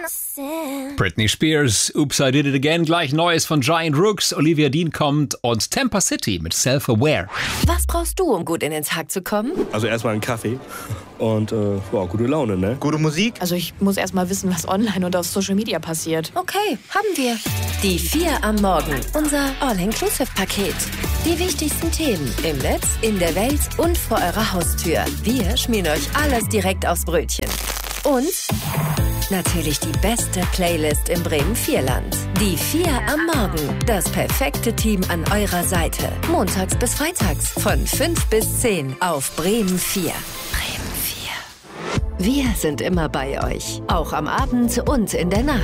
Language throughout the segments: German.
Britney Spears, Oops, I Did It Again, gleich Neues von Giant Rooks, Olivia Dean kommt und Tampa City mit Self-Aware. Was brauchst du, um gut in den Tag zu kommen? Also erstmal einen Kaffee und gute Laune, ne? Gute Musik? Also ich muss erstmal wissen, was online und auf Social Media passiert. Okay, haben wir. Die 4 am Morgen, unser All-Inclusive-Paket. Die wichtigsten Themen im Netz, in der Welt und vor eurer Haustür. Wir schmieren euch alles direkt aufs Brötchen. Und natürlich die beste Playlist im Bremen-Vierland. Die 4 am Morgen. Das perfekte Team an eurer Seite. Montags bis freitags von 5 bis 10 auf Bremen 4. Bremen 4. Wir sind immer bei euch. Auch am Abend und in der Nacht.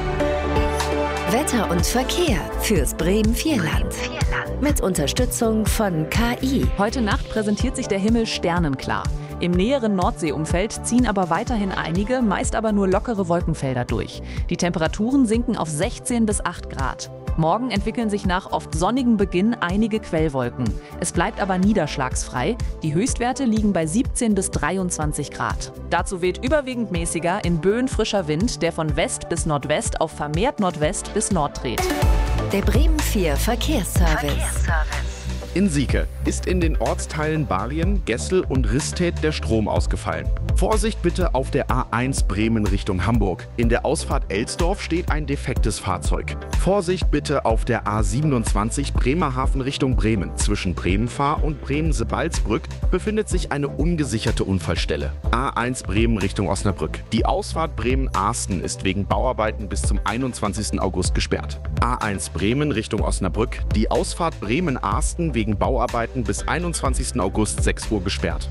Wetter und Verkehr fürs Bremen-Vierland. Mit Unterstützung von KI. Heute Nacht präsentiert sich der Himmel sternenklar. Im näheren Nordseeumfeld ziehen aber weiterhin einige, meist aber nur lockere Wolkenfelder durch. Die Temperaturen sinken auf 16 bis 8 Grad. Morgen entwickeln sich nach oft sonnigem Beginn einige Quellwolken. Es bleibt aber niederschlagsfrei. Die Höchstwerte liegen bei 17 bis 23 Grad. Dazu weht überwiegend mäßiger, in Böen frischer Wind, der von West bis Nordwest auf vermehrt Nordwest bis Nord dreht. Der Bremen 4 Verkehrsservice. In Sieke ist in den Ortsteilen Barien, Gessel und Ristedt der Strom ausgefallen. Vorsicht bitte auf der A1 Bremen Richtung Hamburg. In der Ausfahrt Elsdorf steht ein defektes Fahrzeug. Vorsicht bitte auf der A27 Bremerhaven Richtung Bremen. Zwischen Bremenfahr und Bremen-Sebalsbrück befindet sich eine ungesicherte Unfallstelle. A1 Bremen Richtung Osnabrück. Die Ausfahrt Bremen-Arsten ist wegen Bauarbeiten bis zum 21. August gesperrt. A1 Bremen Richtung Osnabrück. Die Ausfahrt Bremen-Arsten wegen Bauarbeiten bis 21. August 6 Uhr gesperrt.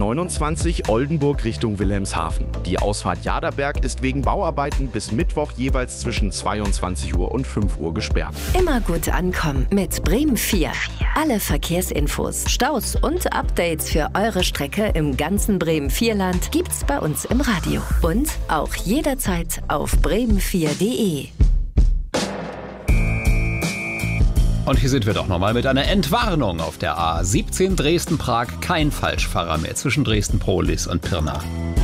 A29 Oldenburg Richtung Wilhelmshaven. Die Ausfahrt Jaderberg ist wegen Bauarbeiten bis Mittwoch jeweils zwischen 22 Uhr und 5 Uhr gesperrt. Immer gut ankommen mit Bremen 4. Alle Verkehrsinfos, Staus und Updates für eure Strecke im ganzen Bremen-Vierland gibt's bei uns im Radio. Und auch jederzeit auf bremen4.de. Und hier sind wir doch nochmal mit einer Entwarnung auf der A17 Dresden-Prag. Kein Falschfahrer mehr zwischen Dresden-Prohlis und Pirna.